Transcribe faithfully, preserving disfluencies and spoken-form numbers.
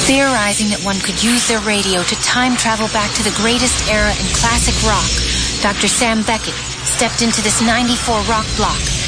Theorizing that one could use their radio to time travel back to the greatest era in classic rock, Doctor Sam Beckett stepped into this ninety-four rock block